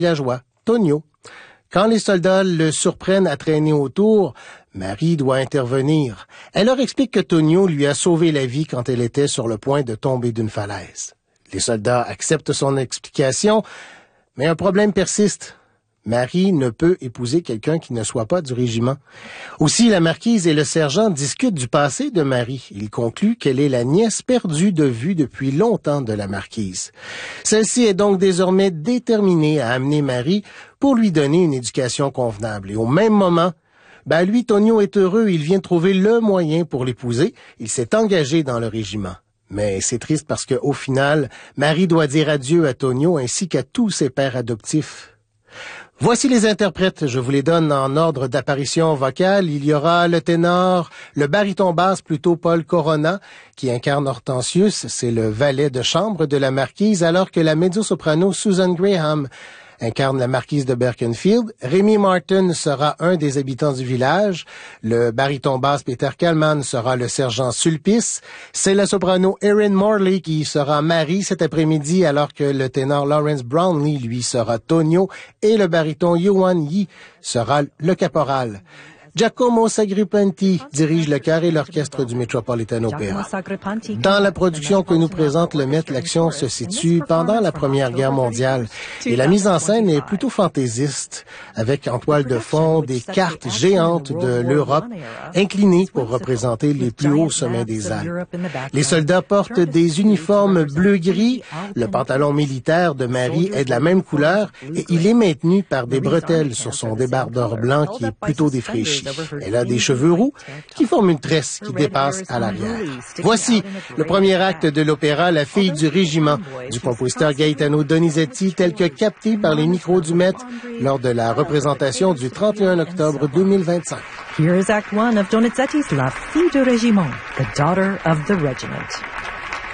villageois, Tonio. Quand les soldats le surprennent à traîner autour, Marie doit intervenir. Elle leur explique que Tonio lui a sauvé la vie quand elle était sur le point de tomber d'une falaise. Les soldats acceptent son explication, mais un problème persiste. Marie ne peut épouser quelqu'un qui ne soit pas du régiment. Aussi, la marquise et le sergent discutent du passé de Marie. Ils concluent qu'elle est la nièce perdue de vue depuis longtemps de la marquise. Celle-ci est donc désormais déterminée à amener Marie pour lui donner une éducation convenable. Et au même moment, lui, Tonio est heureux. Il vient trouver le moyen pour l'épouser. Il s'est engagé dans le régiment. Mais c'est triste parce qu'au final, Marie doit dire adieu à Tonio ainsi qu'à tous ses pères adoptifs. Voici les interprètes, je vous les donne en ordre d'apparition vocale. Il y aura le ténor, le baryton basse plutôt Paul Corona, qui incarne Hortensius, c'est le valet de chambre de la marquise, alors que la mezzo-soprano Susan Graham incarne la marquise de Berkenfield. Rémi Martin sera un des habitants du village. Le baryton basse Peter Kallman sera le sergent Sulpice. C'est la soprano Erin Morley qui sera Marie cet après-midi, alors que le ténor Lawrence Brownlee, lui, sera Tonio, et le baryton Yuan Yi sera le caporal. Giacomo Sagripenti dirige le chœur et l'orchestre du Metropolitan Opera. Dans la production que nous présente le Met, l'action se situe pendant la Première Guerre mondiale et la mise en scène est plutôt fantaisiste, avec en toile de fond des cartes géantes de l'Europe inclinées pour représenter les plus hauts sommets des Alpes. Les soldats portent des uniformes bleu-gris, le pantalon militaire de Marie est de la même couleur et il est maintenu par des bretelles sur son débardeur blanc qui est plutôt défraîchi. Elle a des cheveux roux qui forment une tresse qui dépasse à l'arrière. Voici le premier acte de l'opéra La fille du régiment du compositeur Gaetano Donizetti, tel que capté par les micros du Met lors de la représentation du 31 octobre 2025. Here is Act 1 of Donizetti's La fille du régiment, the daughter of the regiment.